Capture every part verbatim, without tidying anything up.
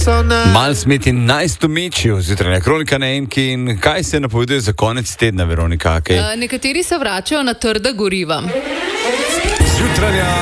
Mal smeti najstomičil, zjutraj kronika na enki in kaj se napoveduje za konec tedna, Veronika? Okay. Uh, nekateri se vračajo na trda goriva. Zjutranja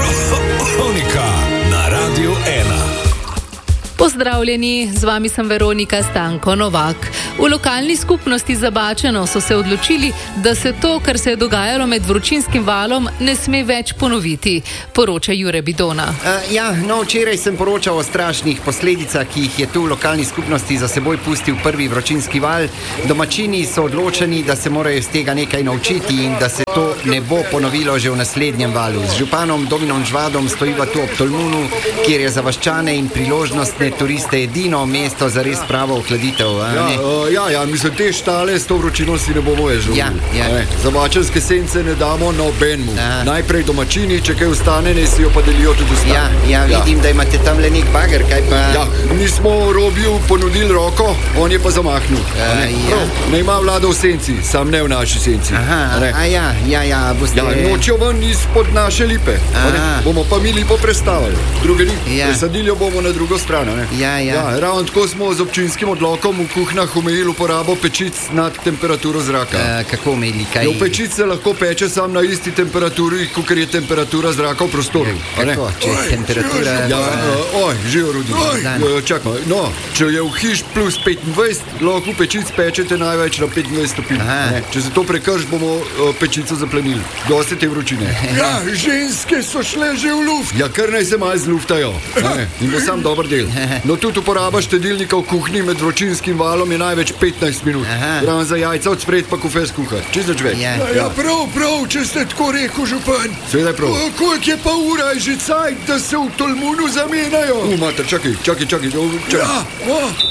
kronika na Radiu ena. Pozdravljeni, z vami sem Veronika Stanko Novak. V lokalni skupnosti Zabačeno so se odločili, da se to, kar se je dogajalo med vročinskim valom, ne sme več ponoviti, poroča Jure Bidona. Uh, ja, no, včeraj sem poročal o strašnih posledicah, ki jih je tu v lokalni skupnosti za seboj pustil prvi vročinski val. Domačini so odločeni, da se morajo iz tega nekaj naučiti in da se to ne bo ponovilo že v naslednjem valu. Z županom Dominom Žvadom stojiva tu ob Tolmunu, kjer je za vaščane in priložnostne turiste edino mesto za res pravo ohladitev. Ja, uh, ja, ja, mislim, te štale s to vročino si ne bomo več želeli. Ja, ja. Zavačenske sence ne damo nobenmu. Najprej domačini, če kaj ostane, ne si jo pa delijo tudi ostane. Ja, ja, vidim, ja. Da imate tam le nek bager, kaj pa... Ja, mi smo Robiju ponudili roko, on je pa zamahnil. Uh, ne? Ja. ne ima vlada v senci, sam ne v naši senci. Aha, a ja, ja, ja, boste... Ja, nočijo ven izpod naše lipe. Bomo pa mi lipo prestavili. Druge ni, ja. Presadili jo bomo na drugo stran. Ja, ja. Ja, ravno tako smo z občinskim odlokom v kuhnah omejili uporabo pečic nad temperaturo zraka. Uh, kako omejili? Kaj... Jo, pečic se lahko peče sam na isti temperaturi, kot je temperatura zraka v prostoru. Kako? Če je temperatura... Ja, uh, oj, živo Rudi. Uh, čakaj, no, če je v hiš plus petindvajset, lahko pečic pečete največ na petindvajset stopinj. Če se to prekrš, bomo uh, pečico zaplenili. Dosti te vročine. Ja, ženske so šle že v luft. Ja, kar naj se malo zluftajo. Ne? In bo sam dober del. No, tudi uporaba štedilnika v kuhinji med vročinskim valom je največ petnajst minut. Ravno za jajca od spred pa kufe skuhati. Čisto več. Ja. Ja, ja, prav, prav, če ste tako rekel, župan. Seveda je prav. Koliko je pa ura, je že cajt, da se v Tolmunu zamenjajo? U, mater, čakaj, čakaj, čakaj. čakaj. Ja, oh.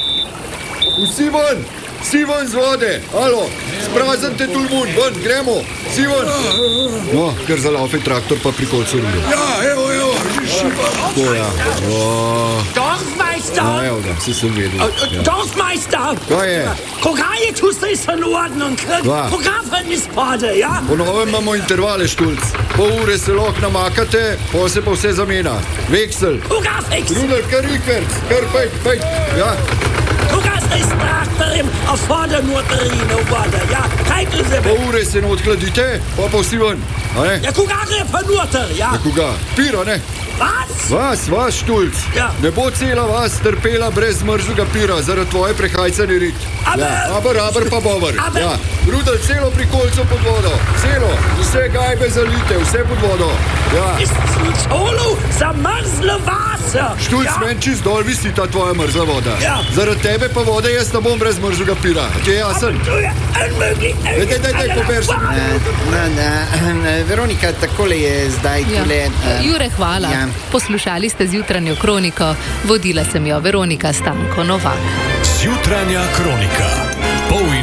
Vsi ven, vsi ven z vode. Alo, spraznite Tolmun, ven, gremo. Vsi ven. No, ker zalaufe traktor pa pri kolcu rude. Ja, evo, evo, že šiva. To ja. Oh. Dorfmeister! Ja, evo ga, vsi sem vedel. Ja. Dorfmeister! Kaj je? Koga je tu zdaj in ordnung? Koga pa ni spade, ja? Po novem imamo intervale, Štulc. Pol ure se lahko namakate, pol se pa vse zamena. Veksel. Koga veksel? Rudel, kar rikverc, kar pejt, pejt. Ja. Koga zdaj s traktorjem, a vode notrino vode, ja? Kaj tu zebe? Pol ure se ne odhladite, pa pa vsi ven. Ja, koga gre pa noter, ja? Ja, koga? Pira, ne? Vas? Vas, vas, Štulc. Ja. Ne bo cela vas trpela brez mrzlega pira, zaradi tvoje prehajcane rit. Aber... Ja, aber, aber pa bober. Aber... Ja. Rudel, celo pri kolcu pod vodo. Celo. Vse gajbe zalite, vse pod vodo. Ja. Ist celo zamrzlo vase. Štulc, ja. meni čist dol visi ta tvoja mrzla voda. Ja. Zaradi tebe pa vode jaz ne bom brez mrzlega pira. Ti je jasen? To je unmöglich. Daj, daj, daj, daj, pober se. Na, na, na, Veronika, takole je zdaj ja. tule... Uh, Jure, hvala. Ja. Poslušali ste zjutranjo kroniko. Vodila sem jo Veronika Stanko Novak. Zjutranja kronika.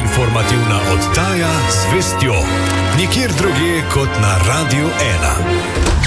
Polinformativna oddaja z vestjo. Nikjer drugje kot na Radiu ena.